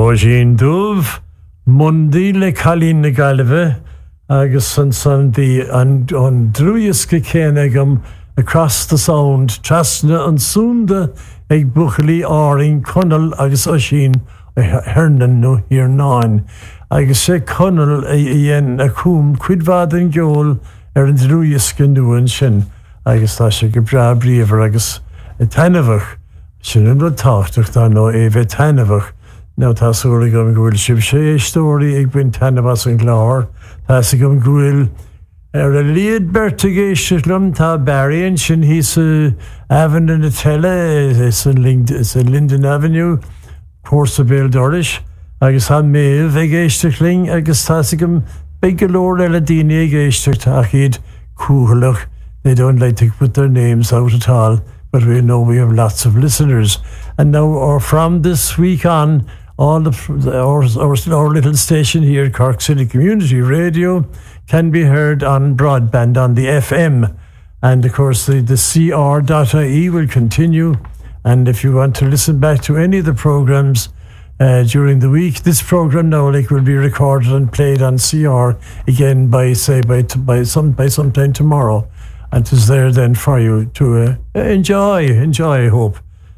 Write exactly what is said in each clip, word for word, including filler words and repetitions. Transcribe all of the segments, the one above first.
Roisin Dove, Mundi le Calin na Galve, agus san san the and on Druiske Kenegum across the sound, Trasna and Sunda, ag Buchli Aring, Connell, agus Oshin, Hernan no here nine. Agus sé Connell a yen a coom, Quidvad and Joel, er in Druiske nuan sin, agus tá sé go bra bríomhar agus a tanavach, sin an rud táchtach tá no éve tanavach. Now tá súla gom gúil sib sé stóri ag bin tanavas an glár, tá sa gom gúil er a liad bertigéisislum tá Barry sin hís a Avon in the tele, is a Linden Avenue, Portsabale Dorish, agus ha méh ag éisteachling, agus tá sa gom begalór eile daoine ag éisteach táchiad cúhalach. They don't like to put their names out at all, but we know we have lots of listeners. And now, or from this week on, all the our, our, our little station here, Cork City Community Radio, can be heard on broadband on the F M. And of course, the, the C R dot I E will continue. And if you want to listen back to any of the programs uh, during the week, this program now like will be recorded and played on C R again by say by by some by sometime tomorrow. And it is there then for you to uh, enjoy, enjoy, I hope.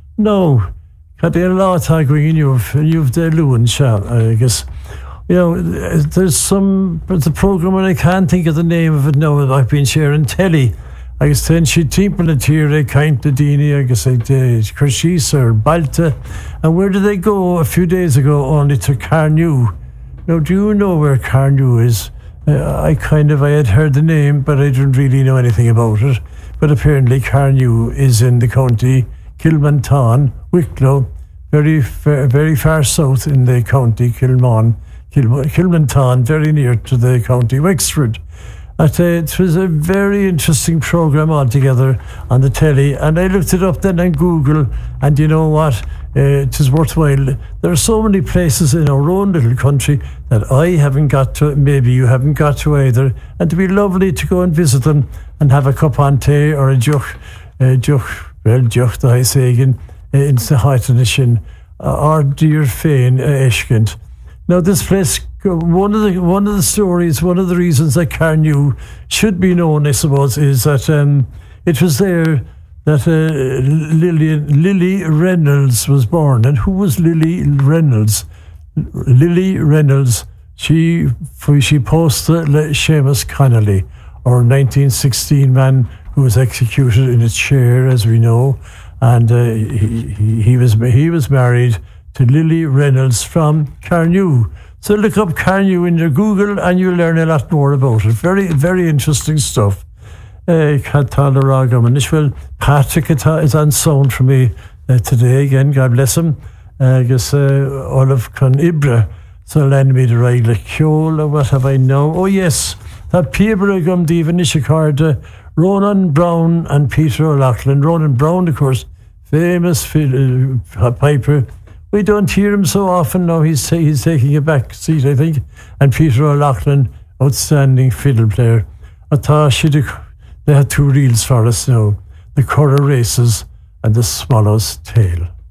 No, had a lot of going in you've, you've the Lewin shall, I guess. You know, there's some, the program, and I can't think of the name of it now, that I've been sharing telly. I guess then she timple it here, I kind of Dini, I guess I did, Kershis or Balta. And where did they go a few days ago? Only to Carnew. Now, do you know where Carnew is? Uh, I kind of, I had heard the name, but I didn't really know anything about it. But apparently Carnew is in the county Kilmanton, Wicklow, very very far south in the county Kilman, Kil, Kilmanton, very near to the county Wexford. At, uh, it was a very interesting programme altogether on the telly, and I looked it up then on Google, and you know what? Uh, it is worthwhile. There are so many places in our own little country that I haven't got to, maybe you haven't got to either, and it'd be lovely to go and visit them and have a cup on tea or a juch, a juch, well, juch, the I say again, in the height of the shin, or dear Fane, Eshkent. Now, this place, one of the one of the stories, one of the reasons that Carnew should be known, I suppose, is that um, it was there that uh, Lillian, Lily Reynolds was born. And who was Lily Reynolds? Lily Reynolds, she she posted Seamus Connolly, our nineteen sixteen man who was executed in a chair, as we know, and uh, he, he, he was he was married to Lily Reynolds from Carnew. So look up Carnew in your Google and you'll learn a lot more about it. Very, very interesting stuff. Uh, well, Patrick is on sound for me uh, today again, God bless him. Uh, I guess uh, Olive Con Ibra, so lend me the right like Kjol, what have I now? Oh yes, that Peabra Gum Diva Nishikarda, Ronan Brown and Peter O'Loughlin. Ronan Brown, of course, famous fiddle, uh, piper. We don't hear him so often now. He's ta- he's taking a back seat, I think. And Peter O'Loughlin, outstanding fiddle player. Atá they had two reels for us now: the Curra Races and the Swallow's Tail.